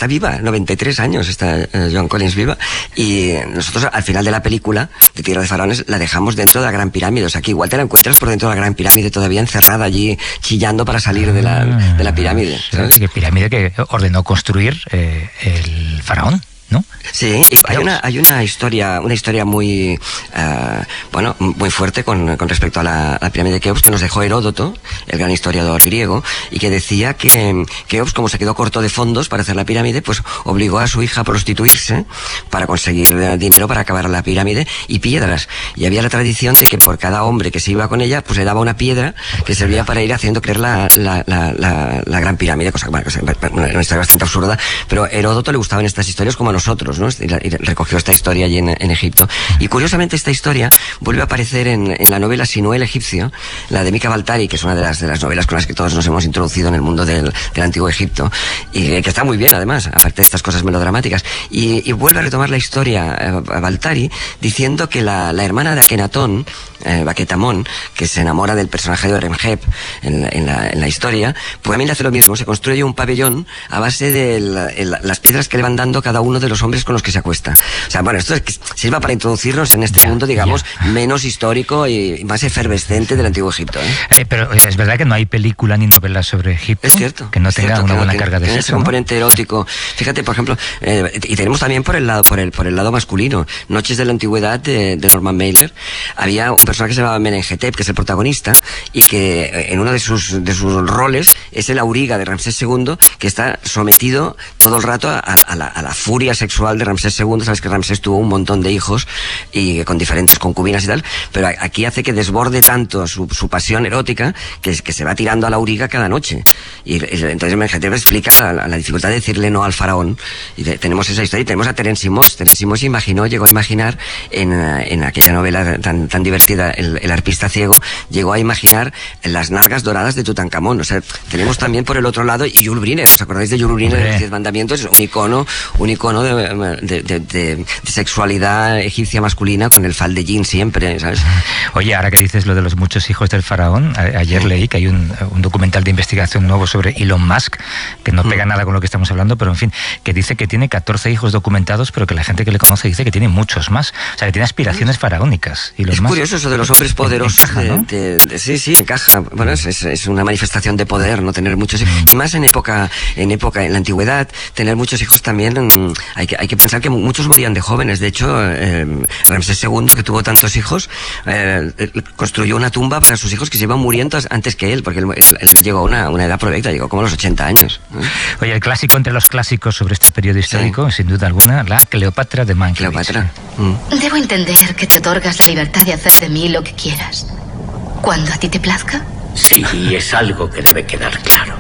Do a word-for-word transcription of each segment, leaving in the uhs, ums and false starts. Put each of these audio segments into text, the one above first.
está viva, noventa y tres años está eh, Joan Collins viva, y nosotros al final de la película de Tierra de Faraones la dejamos dentro de la Gran Pirámide. O sea, que igual te la encuentras por dentro de la Gran Pirámide todavía encerrada allí, chillando para salir de la, de la pirámide, ¿sabes? La pirámide que ordenó construir eh, el faraón, ¿no? Sí, y hay una, hay una historia, una historia muy, uh, bueno, muy fuerte con, con respecto a la, a la pirámide de Keops, que nos dejó Heródoto, el gran historiador griego, y que decía que Keops, como se quedó corto de fondos para hacer la pirámide, pues obligó a su hija a prostituirse para conseguir dinero para acabar la pirámide y piedras. Y había la tradición de que por cada hombre que se iba con ella, pues le daba una piedra que servía para ir haciendo creer la, la, la, la, la gran pirámide, cosa, bueno, una historia bastante absurda, pero a Heródoto le gustaban estas historias como a nosotros, ¿no? Y, la, y recogió esta historia allí en, en Egipto. Y curiosamente esta historia vuelve a aparecer en, en la novela Sinué el egipcio, la de Mika Baltari, que es una de las, de las novelas con las que todos nos hemos introducido en el mundo del, del antiguo Egipto, y que está muy bien además, aparte de estas cosas melodramáticas. Y, y vuelve a retomar la historia eh, a Baltari diciendo que la, la hermana de Akenatón, eh, Baquetamón, que se enamora del personaje de Oremheb en, en, la, en la historia, pues también hace lo mismo, se construye un pabellón a base de la, el, las piedras que le van dando cada uno de los hombres con los que se acuesta. O sea, bueno, esto es que sirva para introducirnos en este ya, mundo, digamos, ya. menos histórico y más efervescente del antiguo Egipto, ¿eh? Eh, pero es verdad que no hay película ni novela sobre Egipto. Es cierto. Que no tenga cierto, una que buena no, carga de tiene sexo, ese componente, ¿no?, erótico. Fíjate, por ejemplo, eh, y tenemos también por el lado, por el, por el lado masculino, Noches de la Antigüedad de, de Norman Mailer. Había un personaje que se llamaba Menenhetep, que es el protagonista, y que en uno de sus, de sus roles es el auriga de Ramsés segundo, que está sometido todo el rato a, a, la, a la furia sexual de Ramsés segundo. Sabes que Ramsés tuvo un montón de hijos y con diferentes concubinas y tal, pero aquí hace que desborde tanto su, su pasión erótica que, que se va tirando a la auriga cada noche. Y, y entonces Menenhetep explica la, la dificultad de decirle no al faraón. Y de, tenemos esa historia, y tenemos a Terence Moss. Terence Moss imaginó, llegó a imaginar en, en aquella novela tan, tan divertida, el, el arpista ciego, llegó a imaginar las nalgas doradas de Tutankamón. O sea, tenemos también por el otro lado Yul Brynner. ¿Os acordáis de Yul Brynner de los Diez Mandamientos? Es un icono, un icono de, de, de, de, de sexualidad egipcia masculina con el faldellín siempre, ¿sabes? Oye, ahora que dices lo de los muchos hijos del faraón, a, ayer leí que hay un, un documental de investigación nuevo sobre Elon Musk, que no pega mm. nada con lo que estamos hablando, pero en fin, que dice que tiene catorce hijos documentados, pero que la gente que le conoce dice que tiene muchos más. O sea, que tiene aspiraciones faraónicas. Elon es Musk. Curioso eso de los hombres poderosos. Encaja, ¿no? de, de, de, sí, sí, encaja. Bueno, es, es, es una manifestación de poder, no tener muchos hijos. Y más en época, en época, en la antigüedad, tener muchos hijos también, mmm, hay que, hay que pensar que muchos morían de jóvenes. De hecho, eh, Ramsés segundo, que tuvo tantos hijos, eh, construyó una tumba para sus hijos que se iban muriendo antes que él, porque él, él, él llegó a una, una edad provecta, llegó como a los ochenta años. ¿Eh? Oye, el clásico entre los clásicos sobre este periodo histórico, sí, sin duda alguna, la Cleopatra de Mankiewicz. Cleopatra. Mm. Debo entender que te otorgas la libertad de hacer de mí lo que quieras, cuando a ti te plazca. Sí, es algo que debe quedar claro.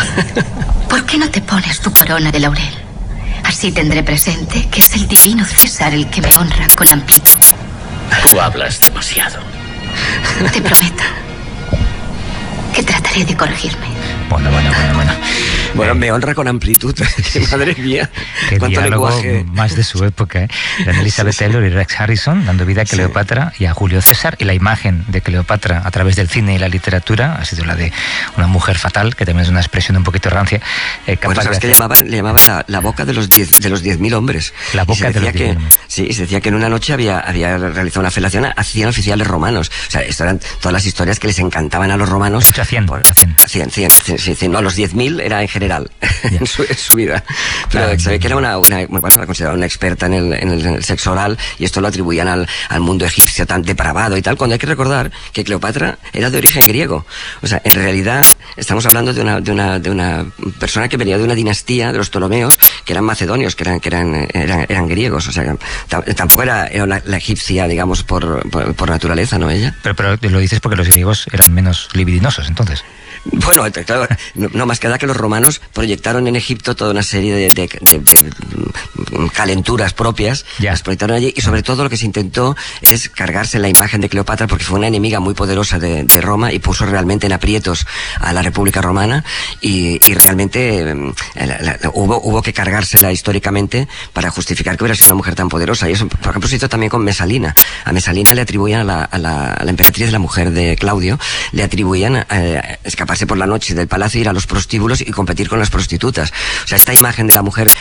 ¿Por qué no te pones tu corona de laurel? Así tendré presente que es el divino César el que me honra con amplitud. Tú hablas demasiado. Te prometo que trataré de corregirme. Bueno, bueno, bueno, bueno. Bueno, me honra con amplitud. Madre mía. Qué cuánto diálogo lenguaje. Más de su época, ¿eh? De Elizabeth sí, sí. Taylor y Rex Harrison, dando vida a Cleopatra sí. y a Julio César. Y la imagen de Cleopatra a través del cine y la literatura ha sido la de una mujer fatal, que también es una expresión un poquito rancia. Eh, bueno, sabes que le llamaban, le llamaban la, la boca de los diez, de los diez mil hombres. La boca de los diez mil. Sí, se decía que en una noche había, había realizado una felación a cien oficiales romanos. O sea, esto eran todas las historias que les encantaban a los romanos. De hecho, a cien. Por, a cien. A cien, cien, cien, cien, cien. No, a los diez mil era en general. En su, en su vida. Pero claro, se ve que era una, una bueno, era considerada una experta en el, en, el, en el sexo oral, y esto lo atribuían al, al mundo egipcio tan depravado y tal, cuando hay que recordar que Cleopatra era de origen griego. O sea, en realidad estamos hablando de una, de una, de una persona que venía de una dinastía de los Ptolomeos, que eran macedonios, que eran, que eran, eran, eran griegos. O sea, tampoco era, era una, la egipcia, digamos, por, por, por naturaleza, ¿no? Ella. Pero, pero lo dices porque los griegos eran menos libidinosos, entonces. Bueno, claro, no, no más que nada que los romanos proyectaron en Egipto toda una serie de, de, de, de calenturas propias, ya. las proyectaron allí, y sobre todo lo que se intentó es cargarse la imagen de Cleopatra, porque fue una enemiga muy poderosa de, de Roma y puso realmente en aprietos a la República Romana, y, y realmente eh, la, la, hubo, hubo que cargársela históricamente para justificar que hubiera sido una mujer tan poderosa. Y eso, por ejemplo, se hizo también con Mesalina. A Mesalina le atribuían a la, a la, a la emperatriz, la mujer de Claudio, le atribuían eh, escapar por la noche del palacio, ir a los prostíbulos y competir con las prostitutas. O sea, esta imagen de la mujer